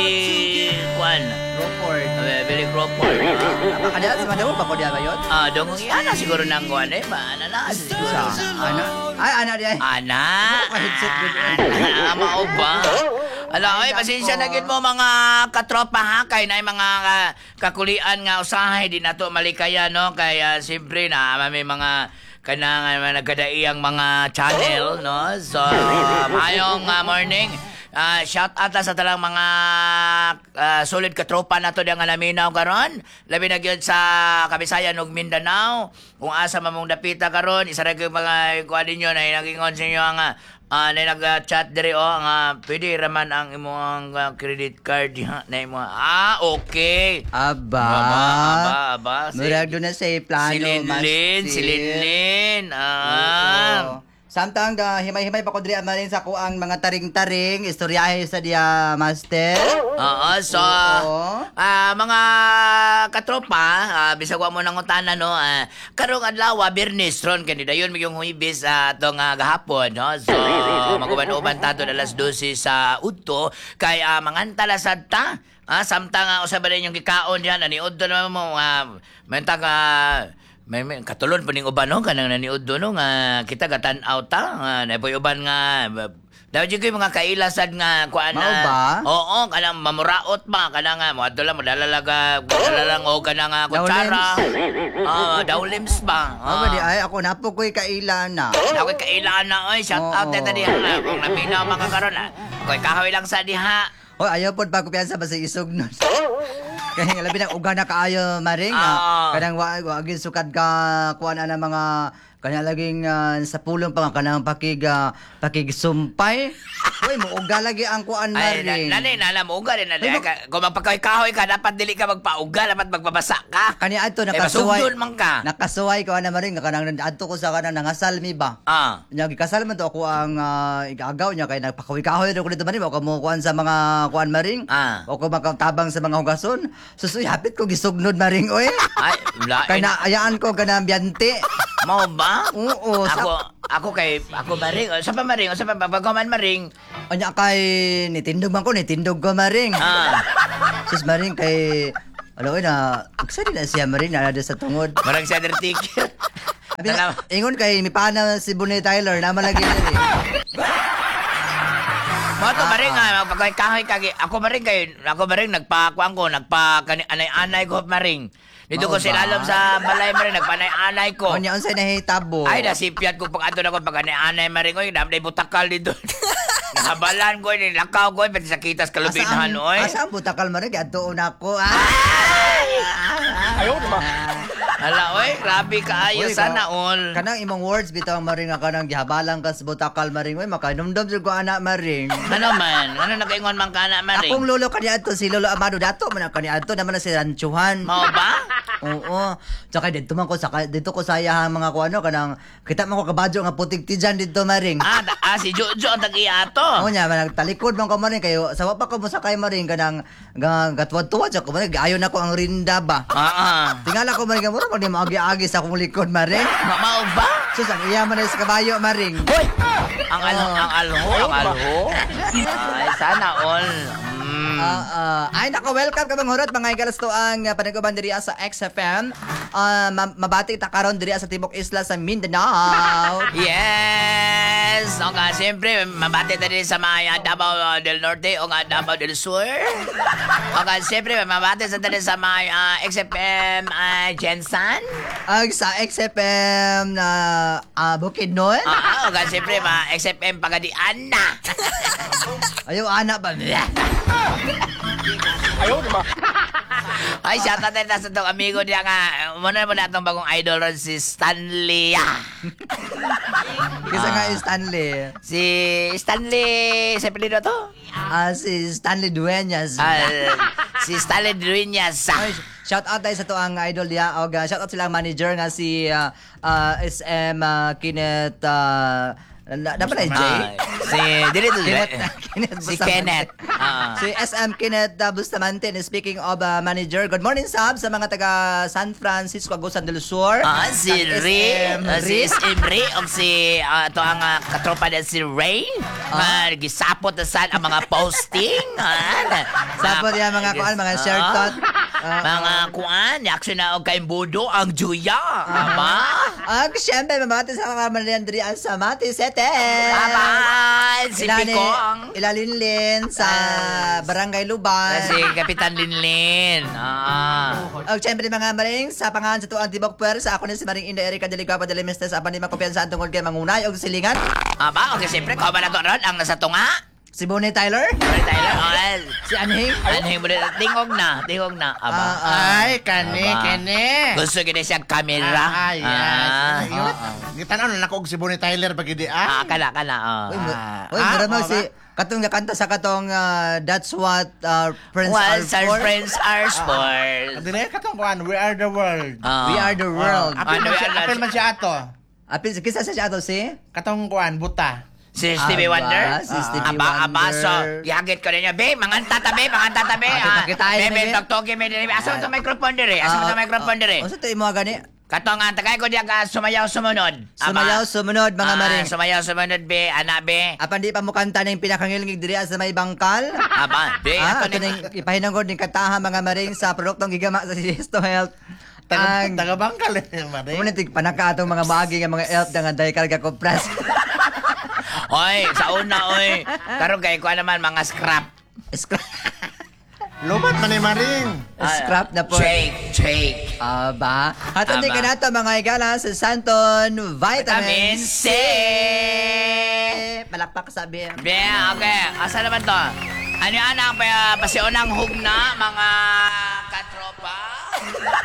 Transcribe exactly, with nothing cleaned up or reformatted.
Kwan. Crawford. Uh, Billy Crawford. Makakadala sa Madamo pa ko diya ba yun? Ah, dong ana siguro nang kuan eh, ba? Ana na siguro. Sa ana. Ay, ana diya. Ana. Headset good. Ana, mao ba? Ala, oy, pasensya na gid mo mga katropa ha, kay na mga uh, kakulian nga usahay di nato malikaya no, kay uh, siyempre na may mga kanang uh, nagkadaiyang mga channel no. So, mayong uh, morning. Uh, shout out sa talang mga uh, solid katropa na to nga naminaw karon. Labi na gyud sa Kabisayan ug Mindanao. Kung asa mamong dapita karon, isa ra gyud mga kuan ninyo na nagingon sa inyo nga uh, na nag-chat diri o nga pwede raman ang imong uh, credit card ha, na imo. Ah, okay. Aba. Aba, aba, aba. Si, Murag doon na sa plano. si Linlin, si Linlin. Ah. Oo. Samtang da himay-himay pa ko diri amarin sa ko ang mga taring-taring istoryahe sa dia master. Oo, so Oo. ah mga katropa, uh, bisag wa mo nang utana no. Uh, karong adlaw Biyernes ron kanida yun yung huibis sa uh, atong uh, gahapon no. So maguban-uban tato alas dose sa udto kay uh, mangantala sad ta. Ah, samtang uh, usab din yung gikaon diyan ani udto naman mo uh, mentag uh, May, may katulon pa ning uban no kanang naniud do no nga kita gatan-aw ta nga napoy uban nga daw jud koy mga kailasad nga kuan Mao ba? Oo, kanang mamuraot ba kanang nga mo adto lang madalalaga madala lang o kanang nga kutsara. Ah, dawlims ba? Ah, di ay ako napo ko'y kaila na. Ako kailangan na oy, shout out Oo. ta diha na kung naminaw mga karon ah. Koy kahoy lang sa diha. Hoy, ayaw pod pa ko piyansa ba sa isog nun. Kaya nga labi na uga na kaayo maring. Oo. Ah. Kanang wa wa gyud sukad ka kuan ana mga kanya laging ah, sa pulong pa nga kanang pakig uh, pakigsumpay. Hoy, mo uga lagi ang kuan Ay, maring. nanay, nana mo ugal na Ay, ka. Kung magpakahoy ka, dapat dili ka magpaugal, dapat magbabasa ka. Kani adto Eh, nakasuway. masugdon man ka. Nakasuway ko ana maring nga kanang adto ko sa kanang nangasal mi ba. Ah. Nya gikasal man to ako ang uh, igagaw niya kay nagpakahoy-kahoy ko dito maring ako mo kuan sa mga kuan maring. Ah. O ko makatabang sa mga hugason. Susuy hapit ko gisugnod maring oy. Ay, wala. Kay na ayaan ko kanang ambiyante. Mo ba? Oo, sa- Ako, ako kay, ako maring. O, sa pa maring, o sa pa, pagkaman maring. Anya kay nitindog man ko, nitindog ko maring. Ah. Sus maring kay ano oy na excited na siya maring na sa tungod. Marang sa ticket. Abi na, ingon kay mipana si Bunny Tyler na malagi na rin. Mo to maring, ah, magpakahoy kagi. Ako maring kay, ako maring nagpakuan ko, nagpa kani anay-anay ko maring. Dito ko Mao ba? silalom sa balay maring, nagpanay-anay ko. Anya unsay nahitabo? Ay, nasipyat ko pag ato na ko, pag anay-anay maring, oy, damday butakal dito. Nahabalan ko, nilakaw ko, pati sa kitas kalubinhan, oy. Asa ang butakal maring adto na ko. Ah! Ayaw naman. Hala, oy, grabe kaayo, Uy, sana ka- all. Kanang imong words bitaw maring nga kanang gihabalang ka sa butakal maring oy makainumdum jud ko ana maring. Ano man? Ano nakaingon man ka na, maring? Akong lolo kani adto si Lolo Amado dato man kani adto naman na si Ranchuhan. Mao ba? Oo. Tsaka dito man ko sa dito ko sa iyahang mga kuano kanang kita man ko kabadyo nga putig tijan dito maring. Ah, da, ah, si Jojo ang tag-iya Oo to. nya man talikod man ko maring kayo sa wa pa ko mo sakay maring kanang ga gatwad-tuwad sa ko maring ayo na ko ang rinda ba. Ah, ah. Tingala ko maring mura pag di maagi-agi sa akong likod maring. Ma mao ba? Sus ang iya man sa kabayo maring. Hoy! Ang alho, Oo. ang alho, ang alho. Ay, sana all. Mm. Ah, ah. Ay, nako, welcome ka bang hurot, mga ikalas to ang uh, panagkuban diri sa X F M. Uh, ma- mabati ta karon diri sa Timok Isla sa Mindanao. Yes! O nga, siyempre, mabati na din sa mga Davao del Norte o nga Davao del Sur. O nga, siyempre, mabati sa din sa mga uh, X F M uh, Jensen. Ang sa X F M na uh, Bukidnon. Ah, o nga, siyempre, mga X F M Pagadian na. Ayaw, anak ba? Ayaw, diba? Ay, shout out na sa itong amigo niya nga. Muna mo na itong bagong idol ron, si Stanley. Kasi nga yung Stanley. Si Stanley, sa pilido to? Ah, si Stanley Dueñas. Ah, si Stanley Dueñas. Ay, shout out tayo sa to ang idol niya. O, uh, shout out sila ang manager nga si uh, uh, S M uh, Kenneth uh, Na, dapat na J? Ah, si, dili to, Kenneth, Kenneth si Bustamante. Kenneth. Ah. Si S M Kenneth uh, Bustamante. Speaking of uh, manager, good morning, Sab, sa mga taga San Francisco, Agusan del Sur. Ah, si Kag Ray, S M ah, si Ray. S M Ray, o si, ah, ito ang ah, katropa na si Ray, ah. gisapot na sa ang mga posting, ah, Sapot yan, mga kuan, mga share Ah. thought. Ah, mga kuan, action na og kay Budo, ang Juya, aba? Ang siyempre, mamati sa mga manandrian sa Mati Sete. Aba, si Ilani, Picong. Ilalinlin sa Barangay Luban. Si Kapitan Linlin. Ah. O siyempre mga maring sa pangalan sa tuang Tibok Puwersa, ako na si Maring Inda Erika Delicapa de Limestes, apan di makumpiyansa ang tungkol kay Mangunay o silingan. Aba, okay, siyempre, ko ba na to ron ang nasa tunga? Si Bonnie Tyler. Ano tayo? Oh, Si Anhing. Anhing mo rin. Tingog na. Tingog na. Aba. Ah, ah. Ay, kani, Aba. kani. Gusto gina siyang kamera. Ah, yes. Ah. Ayun. Gitanaw na nakuog si Bonnie Tyler pag hindi Ah, ah. kala, kala. Oh. Uy, Ah. uy, Ah, marama oo si ba? katong nakanta sa katong ah, That's What uh, Friends Well, Are our For. friends are sports. Dili katong kuan, we are the world. Ah. We are the world. Oh, apil Ano man siya, yan, apil man siya ato. Apil, kisa sa siya ato si? Katong kuan, buta. Si Stevie Aba, Wonder? si Stevie aba, aba, Wonder. so, gihagit ko niya. Be, mga tatabi, mga tatabi. Ah, Ah, kita-kita yun, Be, be, eh. toktoki, me, dili. Asa mo sa microphone dire? Asa mo sa microphone dire? O sa ito mo gani? Katong nga, tagay ko diya ka sumayaw sumunod. Aba. Sumayaw, sumunod, mga Ah, maring. Sumayaw sumunod, be, ana, be. Apan di pa mo kanta na yung pinakangilingig diri sa may bangkal. Aba, be, Ah, ato ato ni... nang ipahinangod ni kataha mga maring sa produktong gigama sa Sisto Health. Taga, Ang taga Bangkal eh, mare. Kumunitig panaka atong mga maagi nga mga health nga dahil karga kompras. Oy, sa una, oy. Karon kay ko naman mga scrap. Scrap, Lubat man ni Maring. scrap na po. Shake, shake. Aba. At hindi Aba. ka nato mga igala sa Santon Vitamin Vitamin C. C. Palakpak sabi. Be, okay. Asa naman to? Ano yan ang pa, pasiunang hugna, mga katropa?